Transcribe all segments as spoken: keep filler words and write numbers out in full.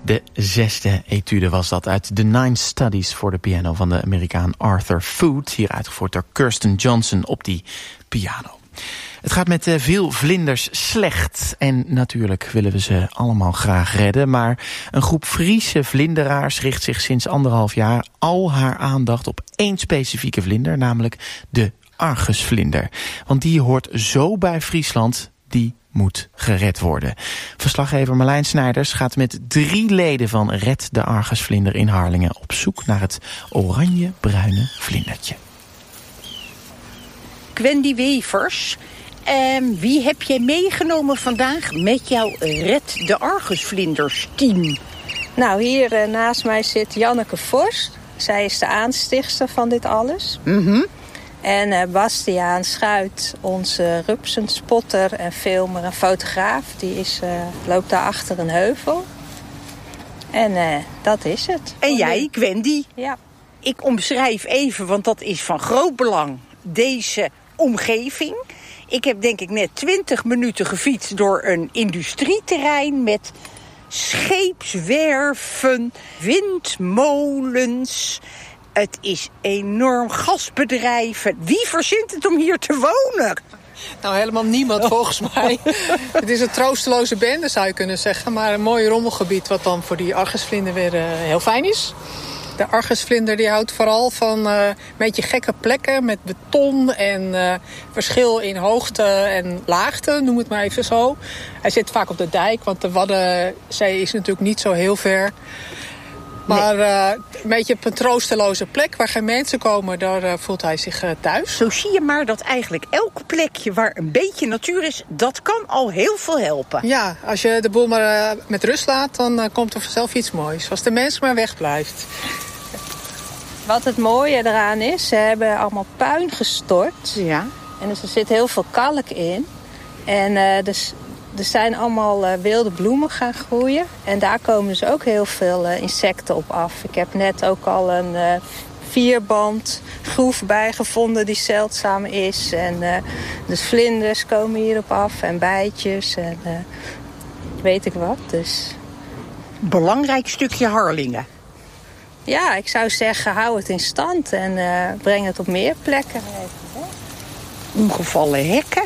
De zesde etude was dat uit The Nine Studies voor de piano van de Amerikaan Arthur Foot, hier uitgevoerd door Kirsten Johnson op die piano. Het gaat met veel vlinders slecht en natuurlijk willen we ze allemaal graag redden, maar een groep Friese vlinderaars richt zich sinds anderhalf jaar al haar aandacht op één specifieke vlinder, namelijk de argusvlinder. Want die hoort zo bij Friesland, die moet gered worden. Verslaggever Marlijn Snijders gaat met drie leden van Red de Argusvlinder in Harlingen op zoek naar het oranje-bruine vlindertje. Gwendy Wevers, en wie heb jij meegenomen vandaag met jouw Red de Argusvlinders team? Nou, hier uh, naast mij zit Janneke Vos. Zij is de aanstichtster van dit alles. Mm-hmm. En uh, Bastiaan Schuit, onze rupsenspotter en filmer en fotograaf, die is, uh, loopt daar achter een heuvel. En uh, dat is het. En jij, Gwendy? Ja. Ik omschrijf even, want dat is van groot belang, deze omgeving. Ik heb denk ik net twintig minuten gefietst door een industrieterrein met scheepswerven, windmolens. Het is enorm, gasbedrijven. Wie verzint het om hier te wonen? Nou, helemaal niemand volgens mij. Het is een troosteloze bende, zou je kunnen zeggen. Maar een mooi rommelgebied wat dan voor die argusvlinder weer uh, heel fijn is. De argusvlinder die houdt vooral van uh, een beetje gekke plekken met beton en uh, verschil in hoogte en laagte, noem het maar even zo. Hij zit vaak op de dijk, want de Waddenzee is natuurlijk niet zo heel ver. Maar uh, een beetje op een troosteloze plek waar geen mensen komen, daar uh, voelt hij zich uh, thuis. Zo zie je maar dat eigenlijk elk plekje waar een beetje natuur is, dat kan al heel veel helpen. Ja, als je de boel maar uh, met rust laat, dan uh, komt er vanzelf iets moois. Als de mens maar wegblijft. Wat het mooie eraan is, ze hebben allemaal puin gestort. Ja. En dus er zit heel veel kalk in. En uh, dus... Er zijn allemaal uh, wilde bloemen gaan groeien. En daar komen dus ook heel veel uh, insecten op af. Ik heb net ook al een uh, vierband groef bijgevonden die zeldzaam is. En uh, dus vlinders komen hierop af en bijtjes en uh, weet ik wat. Dus. Belangrijk stukje Harlingen. Ja, ik zou zeggen, hou het in stand en uh, breng het op meer plekken. Omgevallen hekken.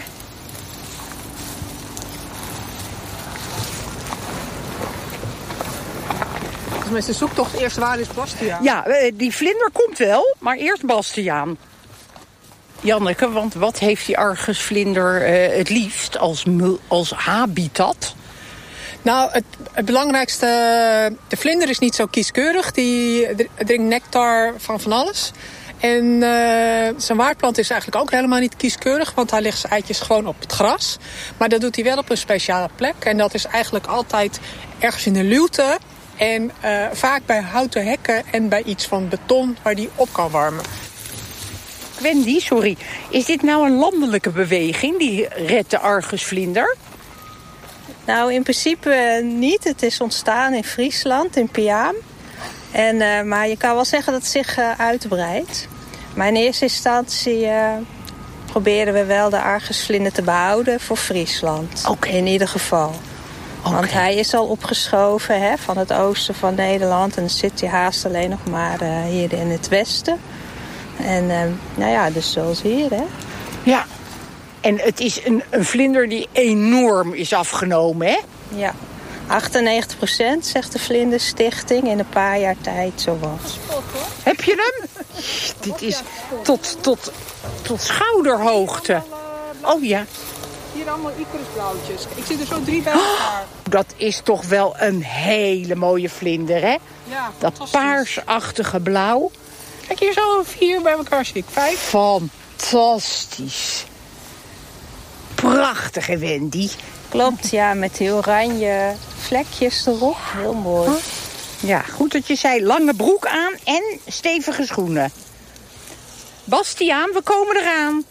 Met de zoektocht eerst waar is Bastiaan? Ja, die vlinder komt wel, maar eerst Bastiaan. Janneke, want wat heeft die argusvlinder uh, het liefst als, als habitat? Nou, het, het belangrijkste, de vlinder is niet zo kieskeurig. Die drinkt nectar van van alles. En uh, zijn waardplant is eigenlijk ook helemaal niet kieskeurig, want hij legt zijn eitjes gewoon op het gras. Maar dat doet hij wel op een speciale plek. En dat is eigenlijk altijd ergens in de luwte. En uh, vaak bij houten hekken en bij iets van beton waar die op kan warmen. Gwendy, sorry. Is dit nou een landelijke beweging, die Red de Argusvlinder? Nou, in principe niet. Het is ontstaan in Friesland, in Piaam. En, uh, maar je kan wel zeggen dat het zich uh, uitbreidt. Maar in eerste instantie uh, proberen we wel de argusvlinder te behouden voor Friesland. Okay. In ieder geval. Okay. Want hij is al opgeschoven hè, van het oosten van Nederland. En dan zit hij haast alleen nog maar uh, hier in het westen. En uh, nou ja, dus zoals hier, hè. Ja, en het is een, een vlinder die enorm is afgenomen, hè? Ja, achtennegentig procent zegt de Vlinderstichting in een paar jaar tijd zowat. Heb je hem? Dit is tot, tot, tot schouderhoogte. Oh ja. Hier allemaal icarusblauwtjes. Ik zie er zo drie bij elkaar. Oh, dat is toch wel een hele mooie vlinder, hè? Ja, dat paarsachtige blauw. Kijk, hier zo vier bij elkaar zie ik. Vijf. Fantastisch. Prachtige Wendy. Klopt, ja, met die oranje vlekjes erop. Heel mooi. Ja, goed dat je zei. Lange broek aan en stevige schoenen. Bastiaan, we komen eraan.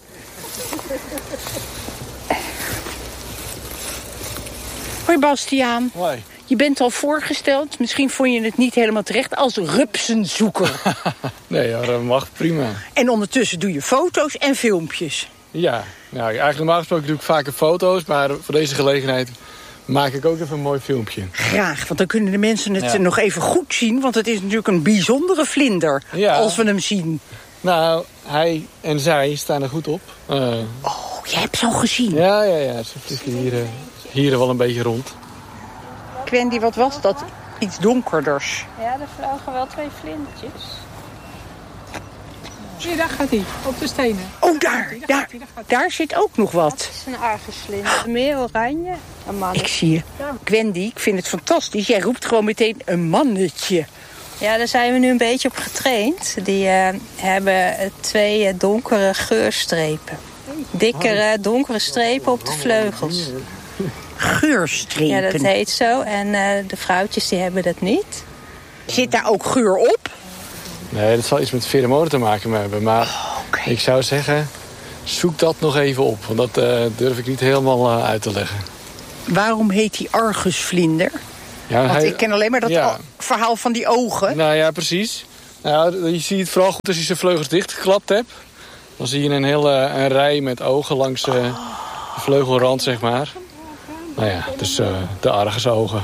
Hoi Bastiaan. Hoi. Je bent al voorgesteld, misschien vond je het niet helemaal terecht, als rupsenzoeker. Nee, ja, dat mag prima. En ondertussen doe je foto's en filmpjes. Ja, nou, eigenlijk normaal gesproken doe ik vaker foto's, maar voor deze gelegenheid maak ik ook even een mooi filmpje. Graag, want dan kunnen de mensen het Ja. nog even goed zien. Want het is natuurlijk een bijzondere vlinder Ja. als we hem zien. Nou, hij en zij staan er goed op. Uh, Oh, je hebt ze al gezien. ja, ja, ja. Ze vliegen hier, uh, hier wel een beetje rond. Quendy, wat was dat? Iets donkerders. Ja, er vlogen wel twee vlindertjes. Zie je, daar gaat hij, op de stenen. Oh, daar, daar, daar zit ook nog Dat wat. is een argusvlinder. Meer oranje. Een man. Ik zie je. Quendy, ik vind het fantastisch. Jij roept gewoon meteen een mannetje. Ja, daar zijn we nu een beetje op getraind. Die uh, hebben twee uh, donkere geurstrepen. Dikkere, donkere strepen op de vleugels. Geurstrepen. Ja, dat heet zo. En uh, de vrouwtjes die hebben dat niet. Zit daar ook geur op? Nee, dat zal iets met pheromonen te maken hebben. Maar Oh, okay. ik zou zeggen, zoek dat nog even op. Want dat uh, durf ik niet helemaal uh, uit te leggen. Waarom heet die argusvlinder? Ja, Want hij- ik ken alleen maar dat ja. o- verhaal van die ogen. Nou ja, precies. Nou, je ziet het vooral goed als je zijn vleugels dichtgeklapt hebt. Dan zie je een hele een rij met ogen langs uh, de vleugelrand, zeg maar. Nou ja, dus uh, de argusogen.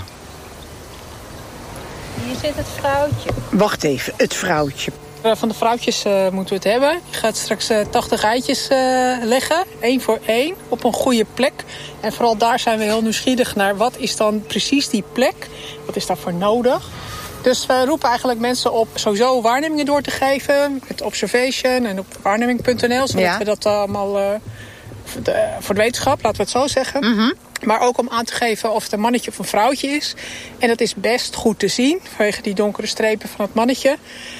Hier zit het vrouwtje. Wacht even, het vrouwtje. Uh, van de vrouwtjes uh, moeten we het hebben. Je gaat straks uh, tachtig eitjes uh, leggen, één voor één, op een goede plek. En vooral daar zijn we heel nieuwsgierig naar. Wat is dan precies die plek? Wat is daarvoor nodig? Dus we roepen eigenlijk mensen op sowieso waarnemingen door te geven. Met Observation en op waarneming punt n l. Zodat Ja. we dat allemaal uh, voor, de, voor de wetenschap, laten we het zo zeggen. Mm-hmm. Maar ook om aan te geven of het een mannetje of een vrouwtje is. En dat is best goed te zien vanwege die donkere strepen van het mannetje.